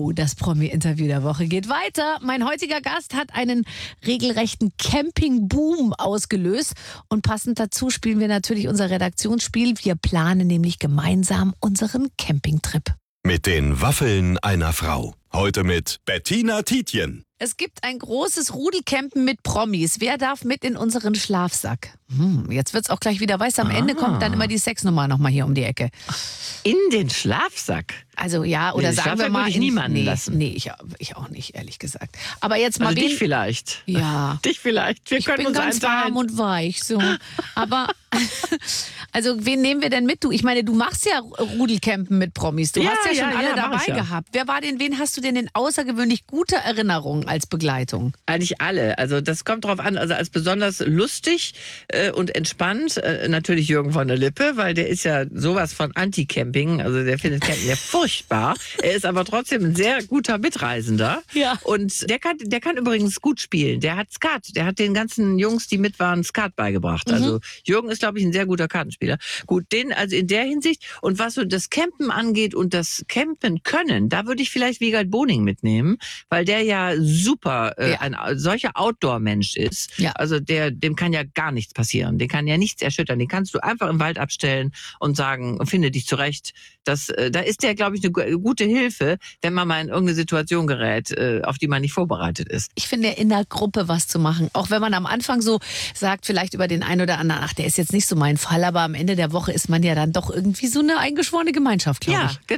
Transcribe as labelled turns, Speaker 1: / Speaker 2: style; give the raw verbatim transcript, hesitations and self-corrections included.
Speaker 1: Uh, das Promi-Interview der Woche geht weiter. Mein heutiger Gast hat einen regelrechten Campingboom ausgelöst. Und passend dazu spielen wir natürlich unser Redaktionsspiel. Wir planen nämlich gemeinsam unseren Campingtrip.
Speaker 2: Mit den Waffeln einer Frau. Heute mit Bettina Tietjen.
Speaker 1: Es gibt ein großes Rudelcampen mit Promis. Wer darf mit in unseren Schlafsack? Hm, jetzt wird's auch gleich wieder weiß. Am ah. Ende kommt dann immer die Sexnummer nochmal hier um die Ecke.
Speaker 3: In den Schlafsack?
Speaker 1: Also ja, oder
Speaker 3: nee,
Speaker 1: sagen wir mal...
Speaker 3: würde ich in, niemanden
Speaker 1: nee,
Speaker 3: lassen.
Speaker 1: Nee, ich, ich auch nicht, ehrlich gesagt. Aber jetzt mal...
Speaker 3: Also
Speaker 1: wen,
Speaker 3: dich vielleicht.
Speaker 1: Ja.
Speaker 3: Dich vielleicht. Wir
Speaker 1: ich
Speaker 3: können
Speaker 1: bin
Speaker 3: uns
Speaker 1: ganz
Speaker 3: einteilen.
Speaker 1: warm und weich, so. Aber... Also wen nehmen wir denn mit? Du, ich meine, du machst ja Rudelcampen mit Promis. Du
Speaker 3: ja,
Speaker 1: hast ja schon
Speaker 3: ja,
Speaker 1: alle
Speaker 3: ja,
Speaker 1: dabei
Speaker 3: ja.
Speaker 1: gehabt. Wer war denn, wen hast du denn in außergewöhnlich guter Erinnerung als Begleitung?
Speaker 3: Eigentlich alle. Also das kommt drauf an. Also als besonders lustig äh, und entspannt äh, natürlich Jürgen von der Lippe, weil der ist ja sowas von Anti-Camping. Also der findet Camping ja furchtbar. Er ist aber trotzdem ein sehr guter Mitreisender.
Speaker 1: Ja.
Speaker 3: Und der kann, der kann übrigens gut spielen. Der hat Skat. Der hat den ganzen Jungs, die mit waren, Skat beigebracht. Mhm. Also Jürgen ist, glaube ich, ein sehr guter Kartenspieler. Gut, den also in der Hinsicht. Und was so das Campen angeht und das Campen können, da würde ich vielleicht Wiegald Boning mitnehmen, weil der ja super äh,
Speaker 1: ja.
Speaker 3: ein solcher Outdoor-Mensch ist.
Speaker 1: Ja.
Speaker 3: Also der, dem kann ja gar nichts passieren. Den kann ja nichts erschüttern. Den kannst du einfach im Wald abstellen und sagen, finde dich zurecht. Das, äh, da ist der, glaube ich, eine gute Hilfe, wenn man mal in irgendeine Situation gerät, äh, auf die man nicht vorbereitet ist.
Speaker 1: Ich finde, in der Gruppe was zu machen. Auch wenn man am Anfang so sagt, vielleicht über den einen oder anderen, ach, der ist jetzt nicht so mein Fall, aber am Ende der Woche ist man ja dann doch irgendwie so eine eingeschworene Gemeinschaft, glaube
Speaker 3: ja,
Speaker 1: ich.